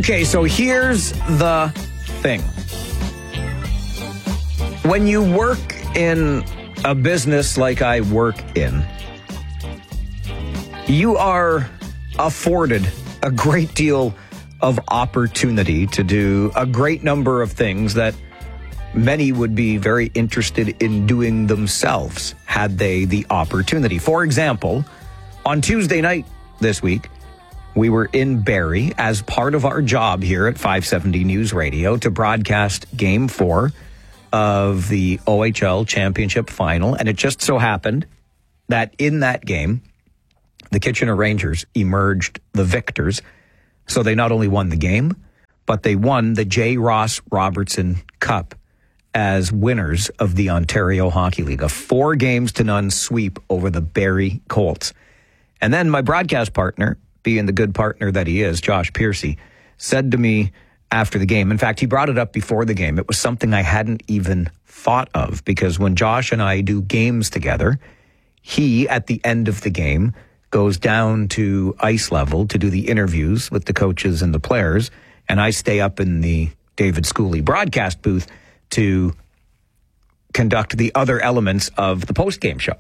Okay, so here's the thing. When you work in a business like I work in, you are afforded a great deal of opportunity to do a great number of things that many would be very interested in doing themselves had they the opportunity. For example, on Tuesday night this week, we were in Barrie as part of our job here at 570 News Radio to broadcast Game 4 of the OHL Championship Final. And it just so happened that in that game, the Kitchener Rangers emerged the victors. So they not only won the game, but they won the J. Ross Robertson Cup as winners of the Ontario Hockey League, a 4-0 sweep over the Barrie Colts. And then my broadcast partner, being the good partner that he is, Josh Piercy, said to me after the game, in fact, he brought it up before the game. It was something I hadn't even thought of, because when Josh and I do games together, he, at the end of the game, goes down to ice level to do the interviews with the coaches and the players, and I stay up in the David Schooley broadcast booth to conduct the other elements of the post-game show.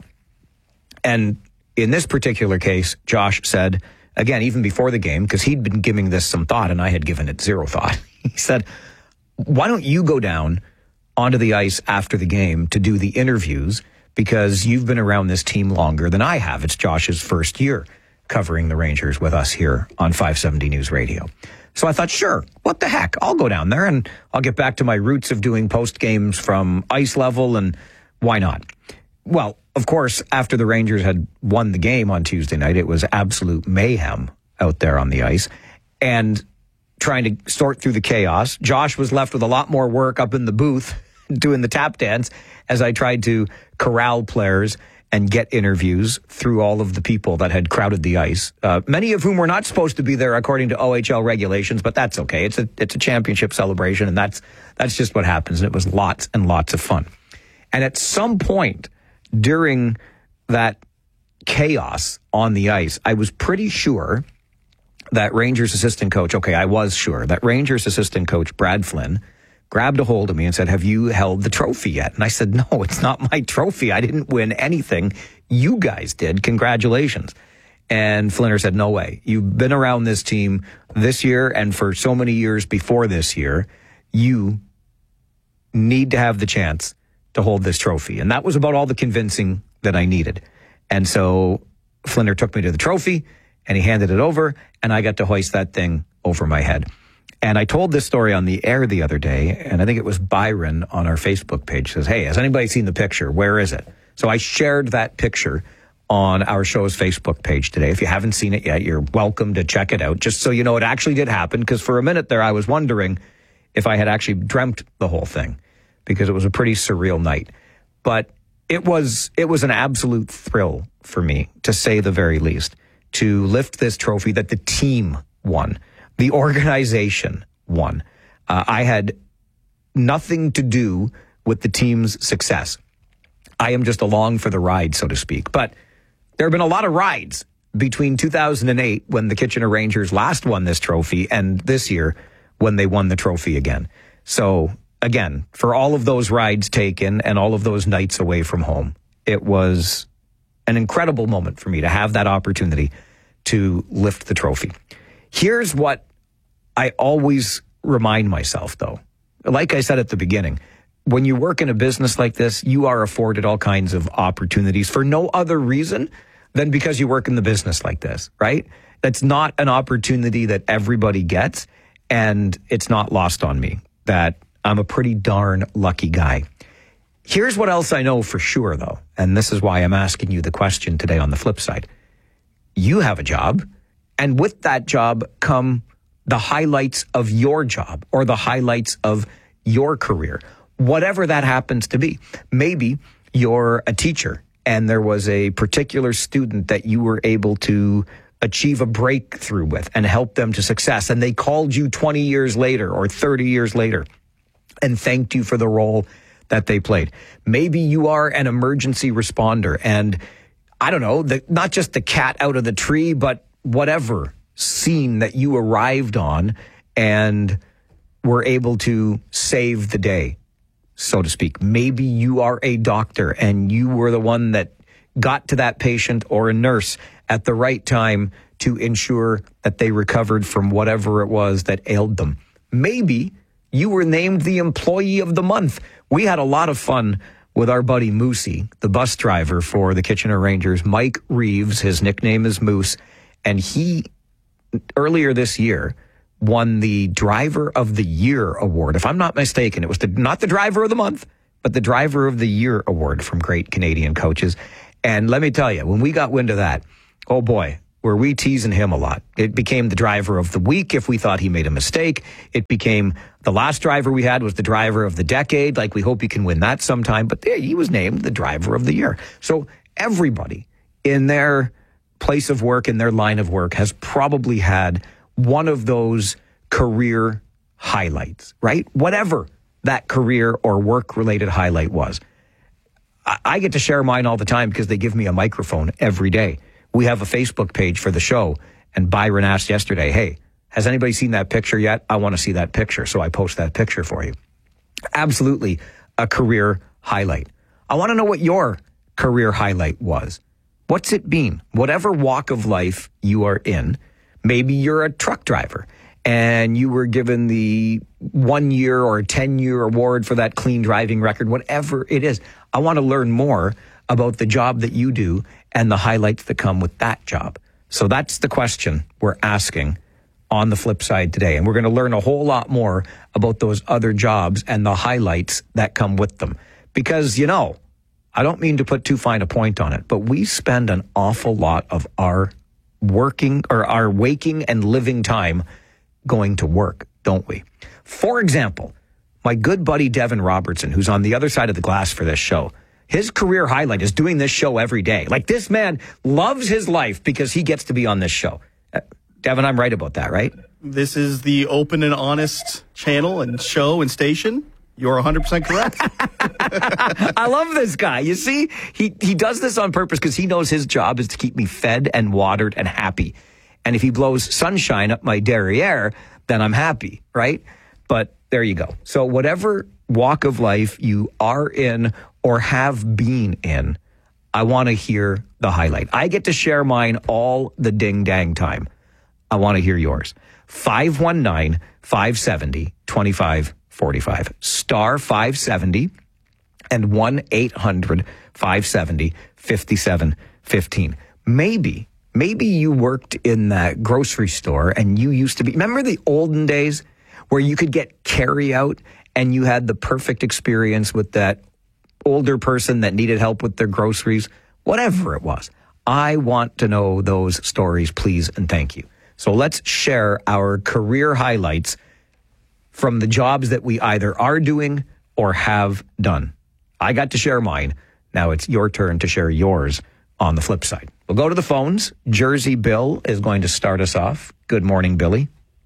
And in this particular case, Josh said, again, even before the game, because he'd been giving this some thought and I had given it zero thought, he said, why don't you go down onto the ice after the game to do the interviews, because you've been around this team longer than I have. It's Josh's first year covering the Rangers with us here on 570 News Radio. So I thought, sure, what the heck? I'll go down there and I'll get back to my roots of doing post games from ice level, and why not? Well, of course, after the Rangers had won the game on Tuesday night, it was absolute mayhem out there on the ice. And trying to sort through the chaos, Josh was left with a lot more work up in the booth doing the tap dance as I tried to corral players and get interviews through all of the people that had crowded the ice, many of whom were not supposed to be there according to OHL regulations, but that's okay. It's a championship celebration, and that's just what happens. And it was lots and lots of fun. And at some point during that chaos on the ice, I was pretty sure that Rangers assistant coach, that Rangers assistant coach Brad Flynn grabbed a hold of me and said, have you held the trophy yet? And I said, no, it's not my trophy. I didn't win anything. You guys did. Congratulations. And Flinner said, no way. You've been around this team this year and for so many years before this year. You need to have the chance to hold this trophy. And that was about all the convincing that I needed. And so Flinner took me to the trophy and he handed it over, and I got to hoist that thing over my head. And I told this story on the air the other day, and I think it was Byron on our Facebook page says, hey, has anybody seen the picture? Where is it? So I shared that picture on our show's Facebook page today. If you haven't seen it yet, you're welcome to check it out, just so you know it actually did happen, because for a minute there I was wondering if I had actually dreamt the whole thing, because it was a pretty surreal night. But it was an absolute thrill for me, to say the very least, to lift this trophy that the team won. The organization won. I had nothing to do with the team's success. I am just along for the ride, so to speak. But there have been a lot of rides between 2008, when the Kitchener Rangers last won this trophy, and this year when they won the trophy again. So again, for all of those rides taken and all of those nights away from home, it was an incredible moment for me to have that opportunity to lift the trophy. Here's what I always remind myself, though. Like I said at the beginning, when you work in a business like this, you are afforded all kinds of opportunities for no other reason than because you work in the business like this, right? That's not an opportunity that everybody gets, and it's not lost on me that I'm a pretty darn lucky guy. Here's what else I know for sure, though, and this is why I'm asking you the question today on the flip side. You have a job, and with that job come the highlights of your job or the highlights of your career, whatever that happens to be. Maybe you're a teacher and there was a particular student that you were able to achieve a breakthrough with and help them to success, and they called you 20 years later or 30 years later and thanked you for the role that they played. Maybe you are an emergency responder, and I don't know, not just the cat out of the tree, but whatever scene that you arrived on and were able to save the day, so to speak. Maybe you are a doctor and you were the one that got to that patient, or a nurse at the right time to ensure that they recovered from whatever it was that ailed them. Maybe you were named the Employee of the Month. We had a lot of fun with our buddy Moosey, the bus driver for the Kitchener Rangers. Mike Reeves, his nickname is Moose, and he, earlier this year, won the Driver of the Year award. If I'm not mistaken, it was not the Driver of the Month, but the Driver of the Year award from Great Canadian Coaches. And let me tell you, when we got wind of that, oh boy, were we teasing him a lot. It became the Driver of the Week if we thought he made a mistake. It became the last driver we had was the Driver of the Decade. Like, we hope he can win that sometime. But yeah, he was named the Driver of the Year. So everybody in their place of work, in their line of work, has probably had one of those career highlights, right? Whatever that career or work-related highlight was. I get to share mine all the time because they give me a microphone every day. We have a Facebook page for the show, and Byron asked yesterday, hey, has anybody seen that picture yet? I want to see that picture, so I post that picture for you. Absolutely a career highlight. I want to know what your career highlight was. What's it been? Whatever walk of life you are in, maybe you're a truck driver, and you were given the 1 year or 10-year award for that clean driving record, whatever it is. I want to learn more about the job that you do and the highlights that come with that job. So that's the question we're asking on the flip side today. And we're going to learn a whole lot more about those other jobs and the highlights that come with them. Because, you know, I don't mean to put too fine a point on it, but we spend an awful lot of our waking and living time going to work, don't we? For example, my good buddy Devin Robertson, who's on the other side of the glass for this show, his career highlight is doing this show every day. Like, this man loves his life because he gets to be on this show. Devin, I'm right about that, right? This is the open and honest channel and show and station. You're 100% correct. I love this guy. You see, he does this on purpose because he knows his job is to keep me fed and watered and happy. And if he blows sunshine up my derriere, then I'm happy, right? But there you go. So whatever walk of life you are in or have been in, I want to hear the highlight. I get to share mine all the ding-dang time. I want to hear yours. 519-570-2545. Star 570 and 1-800-570-5715. Maybe you worked in that grocery store and you used to be... Remember the olden days where you could get carry out and you had the perfect experience with that older person that needed help with their groceries? Whatever it was. I want to know those stories, please, and thank you. So let's share our career highlights from the jobs that we either are doing or have done. I got to share mine. Now it's your turn to share yours on the flip side. We'll go to the phones. Jersey Bill is going to start us off. Good morning, Billy.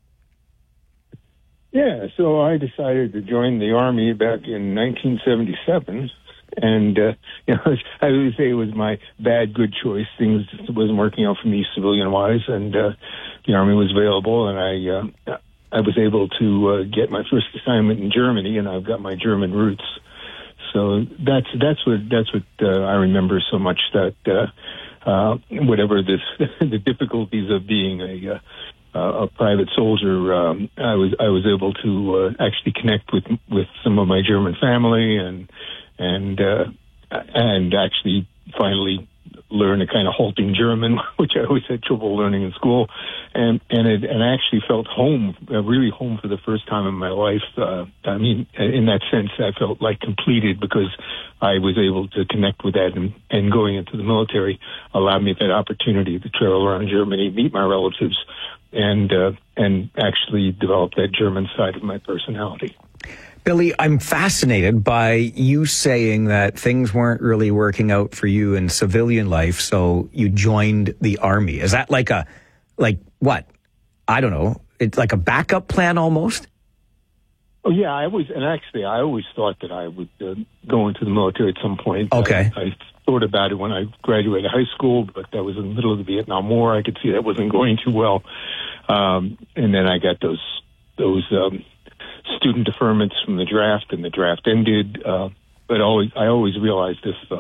Yeah, so I decided to join the Army back in 1977. And, I would say it was my bad, good choice. Things wasn't working out for me civilian-wise, and the Army was available, and I was able to get my first assignment in Germany, and I've got my German roots. So that's what I remember so much, that whatever the difficulties of being a private soldier, I was able to actually connect with some of my German family and actually finally learn a kind of halting German, which I always had trouble learning in school, and I actually felt home, really home for the first time in my life. I mean, in that sense, I felt like completed because I was able to connect with that, and going into the military allowed me that opportunity to travel around Germany, meet my relatives, and actually develop that German side of my personality. Billy, I'm fascinated by you saying that things weren't really working out for you in civilian life, so you joined the Army. Is that like what? I don't know. It's like a backup plan almost? Oh, yeah, I always thought that I would go into the military at some point. Okay. I thought about it when I graduated high school, but that was in the middle of the Vietnam War. I could see that wasn't going too well. And then I got those those student deferments from the draft, and the draft ended. But I always realized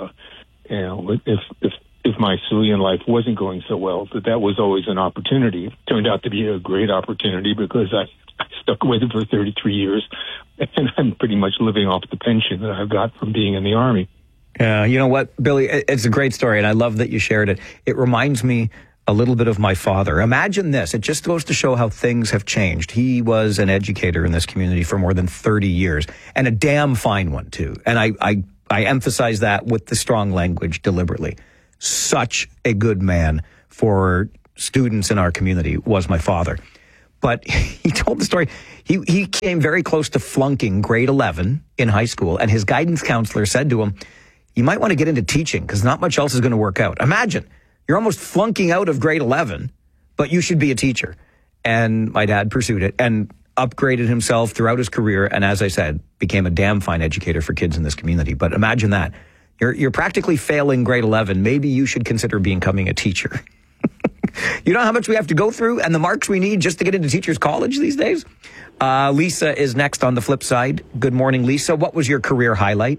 if my civilian life wasn't going so well, that was always an opportunity. It turned out to be a great opportunity because I stuck with it for 33 years, and I'm pretty much living off the pension that I've got from being in the Army. Yeah, you know what, Billy? It's a great story, and I love that you shared it. It reminds me a little bit of my father. Imagine this. It just goes to show how things have changed. He was an educator in this community for more than 30 years, and a damn fine one, too. And I emphasize that with the strong language deliberately. Such a good man for students in our community was my father. But he told the story. He came very close to flunking grade 11 in high school, and his guidance counselor said to him, you might want to get into teaching because not much else is going to work out. Imagine, you're almost flunking out of grade 11, but you should be a teacher. And my dad pursued it and upgraded himself throughout his career. And as I said, became a damn fine educator for kids in this community. But imagine that. You're practically failing grade 11. Maybe you should consider becoming a teacher. You know how much we have to go through and the marks we need just to get into teachers' college these days? Lisa is next on the flip side. Good morning, Lisa. What was your career highlight?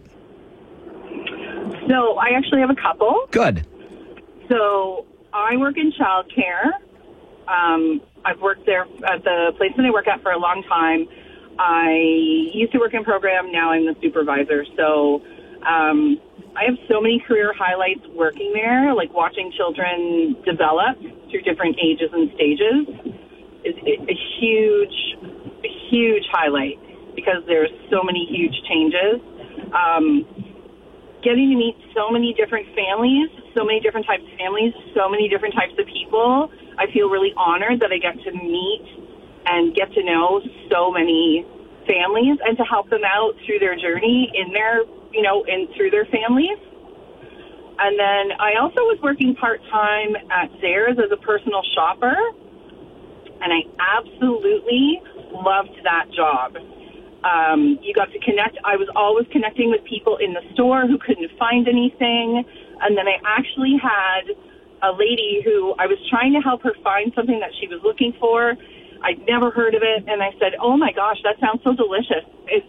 So I actually have a couple. Good. So I work in childcare. I've worked there at the place that I work at for a long time. I used to work in program. Now I'm the supervisor. So I have so many career highlights working there, like watching children develop through different ages and stages is a huge highlight because there's so many huge changes. Getting to meet so many different families, so many different types of families, so many different types of people. I feel really honored that I get to meet and get to know so many families and to help them out through their journey in their, and through their families. And then I also was working part-time at Zehrs as a personal shopper, and I absolutely loved that job. You got to connect. I was always connecting with people in the store who couldn't find anything. And then I actually had a lady who I was trying to help her find something that she was looking for. I'd never heard of it. And I said, oh, my gosh, that sounds so delicious.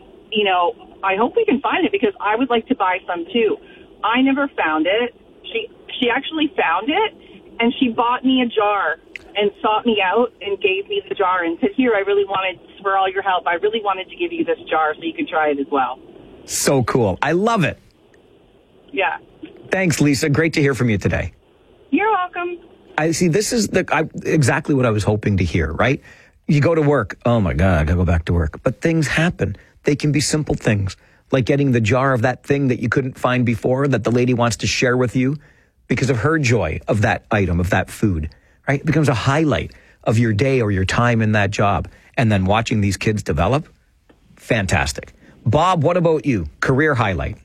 I hope we can find it because I would like to buy some, too. I never found it. She actually found it, and she bought me a jar and sought me out and gave me the jar and said, here, for all your help, I really wanted to give you this jar so you can try it as well. So cool. I love it. Yeah. Thanks, Lisa. Great to hear from you today. You're welcome. I see. This is exactly what I was hoping to hear, right? You go to work. Oh, my God, I got to go back to work. But things happen. They can be simple things, like getting the jar of that thing that you couldn't find before that the lady wants to share with you because of her joy of that item, of that food, right? It becomes a highlight of your day or your time in that job. And then watching these kids develop, fantastic. Bob, what about you? Career highlight.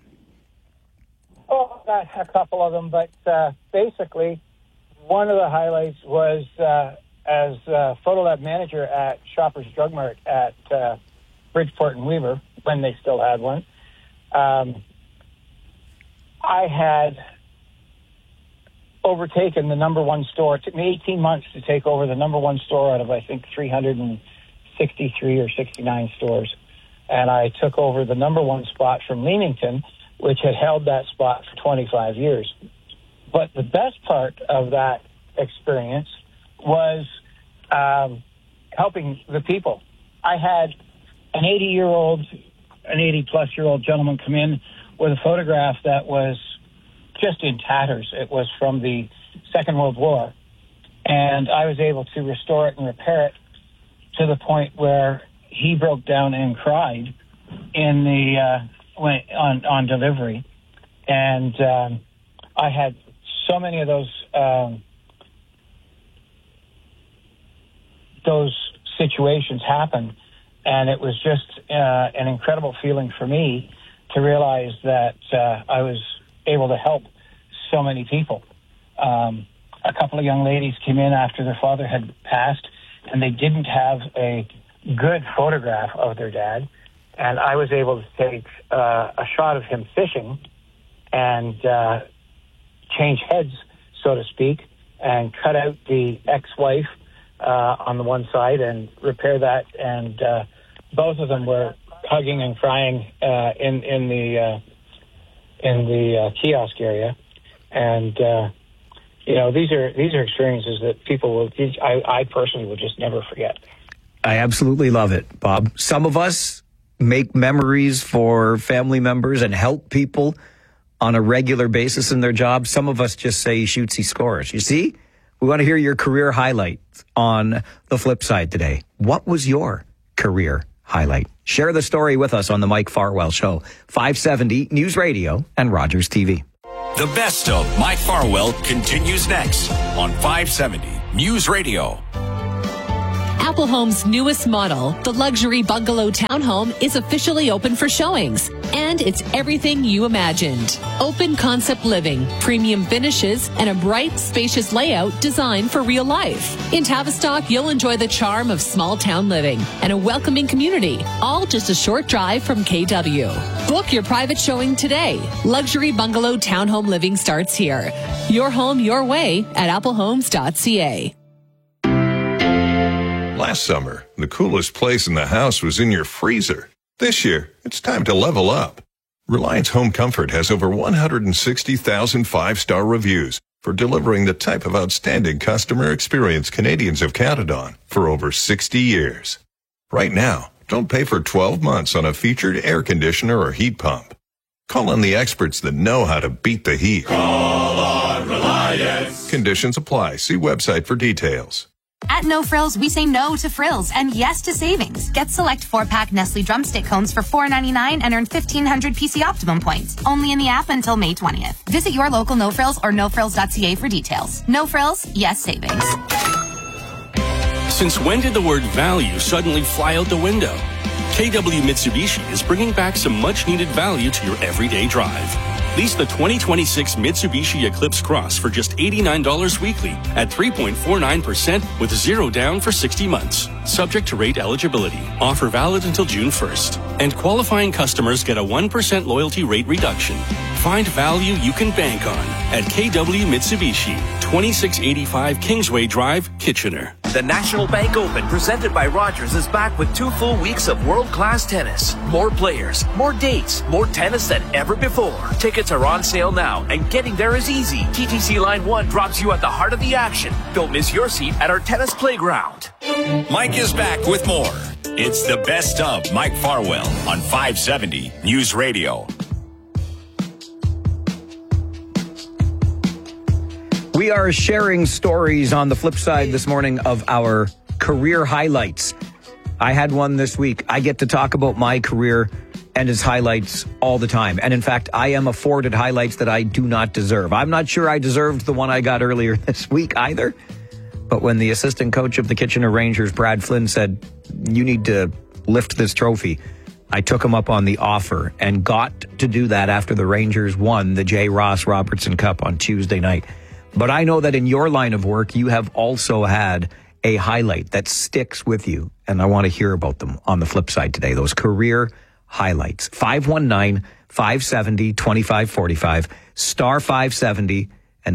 Oh, I've got a couple of them, but basically one of the highlights was as photo lab manager at Shoppers Drug Mart at Bridgeport and Weaver, when they still had one. I had overtaken the number one store. It took me 18 months to take over the number one store out of, I think, 363 or 69 stores. And I took over the number one spot from Leamington, which had held that spot for 25 years. But the best part of that experience was helping the people. I had an 80-plus-year-old gentleman come in with a photograph that was just in tatters. It was from the Second World War. And I was able to restore it and repair it to the point where he broke down and cried in the on delivery. And I had so many of those situations happen. And it was just an incredible feeling for me to realize that I was able to help so many people. A couple of young ladies came in after their father had passed, and they didn't have a good photograph of their dad. And I was able to take a shot of him fishing and change heads, so to speak, and cut out the ex-wife on the one side and repair that. And both of them were hugging and crying in the kiosk area. And these are experiences that people will. I personally will just never forget. I absolutely love it, Bob. Some of us make memories for family members and help people on a regular basis in their jobs. Some of us just say he shoots, he scores. You see, we want to hear your career highlights on the flip side today. What was your career highlight? Share the story with us on the Mike Farwell Show, 570 News Radio and Rogers TV. The best of Mike Farwell continues next on 570 News Radio. Apple Home's newest model, the luxury bungalow townhome, is officially open for showings. And it's everything you imagined. Open concept living, premium finishes, and a bright, spacious layout designed for real life. In Tavistock, you'll enjoy the charm of small town living and a welcoming community, all just a short drive from KW. Book your private showing today. Luxury bungalow townhome living starts here. Your home, your way at applehomes.ca. Last summer, the coolest place in the house was in your freezer. This year, it's time to level up. Reliance Home Comfort has over 160,000 five-star reviews for delivering the type of outstanding customer experience Canadians have counted on for over 60 years. Right now, don't pay for 12 months on a featured air conditioner or heat pump. Call on the experts that know how to beat the heat. Call on Reliance. Conditions apply. See website for details. At No Frills, we say no to frills and yes to savings. Get select 4-pack Nestle drumstick cones for $4.99 and earn 1,500 PC Optimum points. Only in the app until May 20th. Visit your local No Frills or nofrills.ca for details. No Frills, yes savings. Since when did the word value suddenly fly out the window? KW Mitsubishi is bringing back some much-needed value to your everyday drive. Lease the 2026 Mitsubishi Eclipse Cross for just $89 weekly at 3.49% with zero down for 60 months. Subject to rate eligibility. Offer valid until June 1st. And qualifying customers get a 1% loyalty rate reduction. Find value you can bank on at KW Mitsubishi, 2685 Kingsway Drive, Kitchener. The National Bank Open, presented by Rogers, is back with 2 full weeks of world-class tennis. More players, more dates, more tennis than ever before. Tickets are on sale now, and getting there is easy. TTC Line 1 drops you at the heart of the action. Don't miss your seat at our tennis playground. Mike is back with more. It's the best of Mike Farwell on 570 News Radio. We are sharing stories on the flip side this morning of our career highlights. I had one this week. I get to talk about my career and its highlights all the time. And in fact, I am afforded highlights that I do not deserve. I'm not sure I deserved the one I got earlier this week either. But when the assistant coach of the Kitchener Rangers, Brad Flynn, said, you need to lift this trophy, I took him up on the offer and got to do that after the Rangers won the J. Ross Robertson Cup on Tuesday night. But I know that in your line of work, you have also had a highlight that sticks with you. And I want to hear about them on the flip side today, those career highlights. 519-570-2545, star 570, and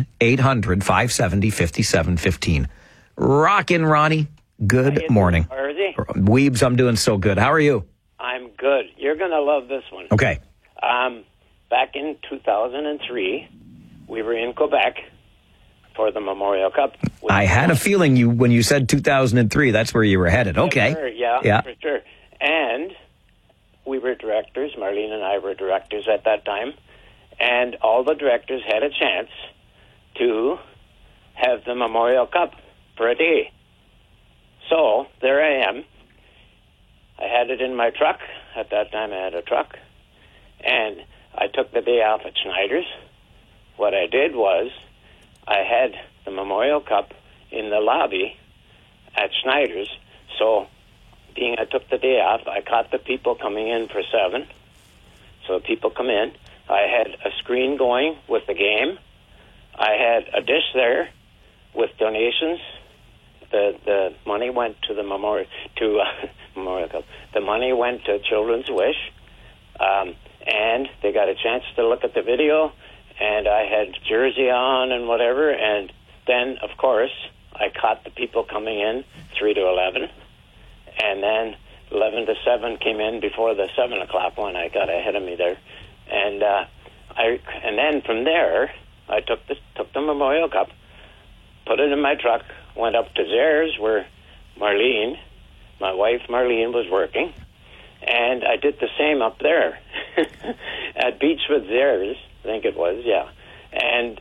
1-800-570-5715. Rockin' Ronnie, good morning. Weebs, I'm doing so good. How are you? I'm good. You're going to love this one. Okay. Back in 2003... we were in Quebec for the Memorial Cup. I had a feeling when you said 2003, that's where you were headed. Okay. Yeah, for sure. And we were directors. Marlene and I were directors at that time. And all the directors had a chance to have the Memorial Cup for a day. So there I am. I had it in my truck. At that time I had a truck. And I took the day off at Schneider's. What I did was I had the Memorial Cup in the lobby at Schneider's. So being I took the day off, I caught the people coming in for 7. So people come in. I had a screen going with the game. I had a dish there with donations. The money went to the Memorial Cup. The money went to Children's Wish. And they got a chance to look at the video. And I had jersey on and whatever, and then, of course, I caught the people coming in 3 to 11, and then 11 to 7 came in before the 7 o'clock one. I got ahead of me there, and then from there I took the Memorial Cup, put it in my truck, went up to Zares where Marlene, my wife Marlene, was working, and I did the same up there at Beechwood Zares, I think it was, yeah. And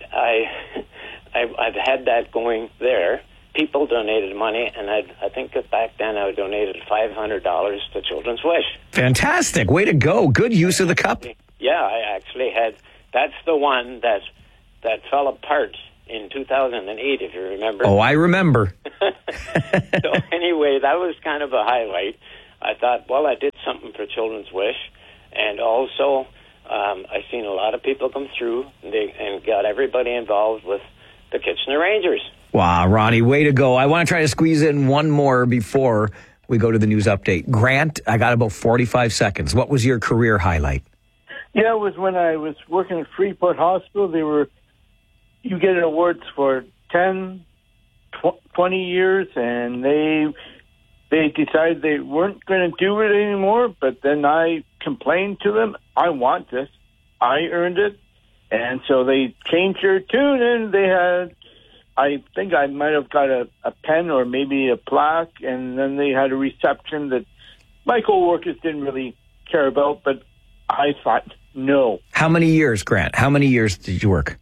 I've had that going there. People donated money, and I think that back then I donated $500 to Children's Wish. Fantastic. Way to go. Good use of the cup. Yeah, I actually had. That's the one that fell apart in 2008, if you remember. Oh, I remember. So anyway, that was kind of a highlight. I thought, well, I did something for Children's Wish, and also I've seen a lot of people come through and got everybody involved with the Kitchener Rangers. Wow, Ronnie, way to go. I want to try to squeeze in one more before we go to the news update. Grant, I got about 45 seconds. What was your career highlight? Yeah, it was when I was working at Freeport Hospital. You get awards for 10, 20 years, and they decided they weren't going to do it anymore, but then I complained to them, I want this. I earned it. And so they changed their tune, and they had, I think I might have got a pen or maybe a plaque, and then they had a reception that my co-workers didn't really care about, but I thought, no. How many years, Grant? How many years did you work?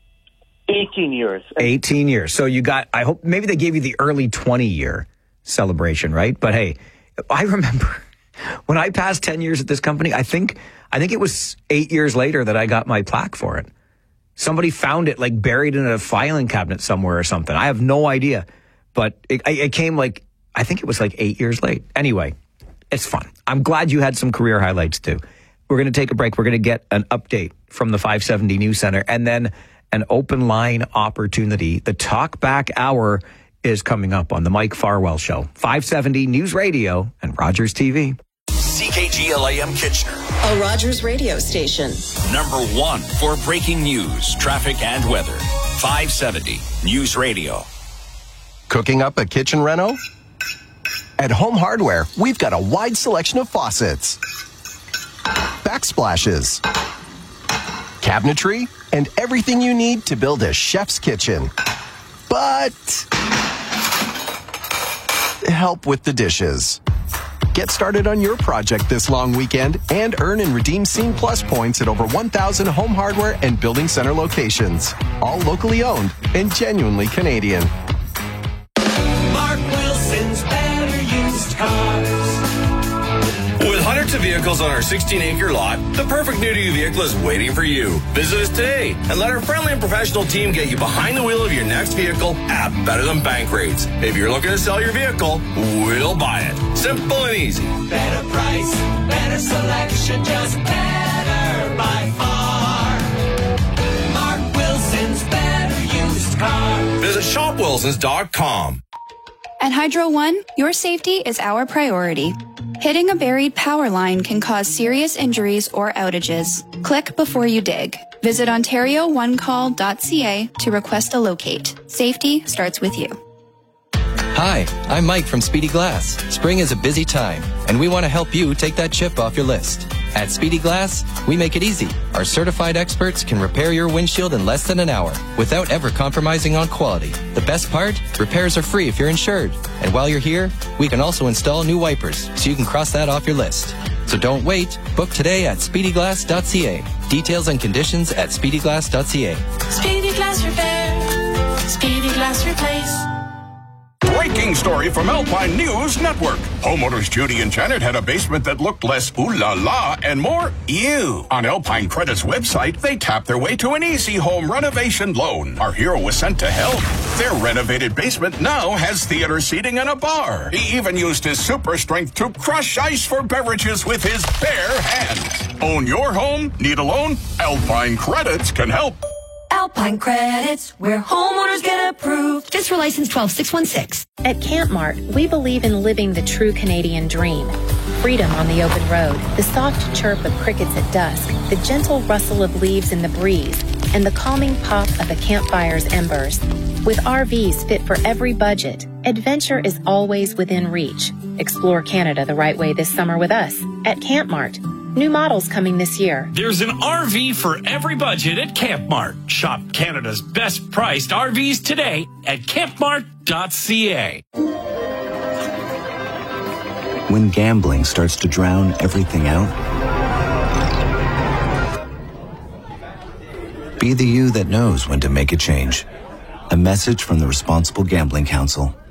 18 years. 18 years. So you got, I hope, maybe they gave you the early 20-year celebration, right? But hey, I remember when I passed 10 years at this company, I think it was 8 years later that I got my plaque for it. Somebody found it like buried in a filing cabinet somewhere or something. I have no idea. But it came I think it was 8 years late. Anyway, it's fun. I'm glad you had some career highlights too. We're going to take a break. We're going to get an update from the 570 News Center and then an open line opportunity. The Talk Back Hour is coming up on the Mike Farwell Show. 570 News Radio and Rogers TV. CKGL-AM Kitchener, a Rogers radio station. Number 1 for breaking news, traffic, and weather. 570 News Radio. Cooking up a kitchen reno? At Home Hardware, we've got a wide selection of faucets, backsplashes, cabinetry, and everything you need to build a chef's kitchen. But help with the dishes. Get started on your project this long weekend and earn and redeem Scene Plus points at over 1,000 Home Hardware and Building Center locations. All locally owned and genuinely Canadian. Mark Wilson's Better Used Cars. With hundreds of vehicles on our 16-acre lot, the perfect new to you vehicle is waiting for you. Visit us today and let our friendly and professional team get you behind the wheel of your next vehicle at better than bank rates. If you're looking to sell your vehicle, we'll buy it. Simple and easy. Better price, better selection, just better by far. Mark Wilson's Better Used Cars. Visit shopwilsons.com. At Hydro One, your safety is our priority. Hitting a buried power line can cause serious injuries or outages. Click before you dig. Visit OntarioOneCall.ca to request a locate. Safety starts with you. Hi, I'm Mike from Speedy Glass. Spring is a busy time, and we want to help you take that chip off your list. At Speedy Glass, we make it easy. Our certified experts can repair your windshield in less than an hour without ever compromising on quality. The best part? Repairs are free if you're insured. And while you're here, we can also install new wipers so you can cross that off your list. So don't wait. Book today at speedyglass.ca. Details and conditions at speedyglass.ca. Speedy Glass Repair. Speedy Glass Replace. Breaking story from Alpine News Network. Homeowners Judy and Janet had a basement that looked less ooh la la and more ew. On Alpine Credit's website, they tapped their way to an easy home renovation loan. Our hero was sent to help. Their renovated basement now has theater seating and a bar. He even used his super strength to crush ice for beverages with his bare hands. Own your home? Need a loan? Alpine Credits can help. Alpine Credits, where homeowners get approved. Just for license 12616. At Camp Mart, we believe in living the true Canadian dream. Freedom on the open road, the soft chirp of crickets at dusk, the gentle rustle of leaves in the breeze, and the calming pop of a campfire's embers. With RVs fit for every budget, adventure is always within reach. Explore Canada the right way this summer with us at Camp Mart. New models coming this year. There's an RV for every budget at Camp Mart. Shop Canada's best priced RVs today at campmart.ca. When gambling starts to drown everything out, be the you that knows when to make a change. A message from the Responsible Gambling Council.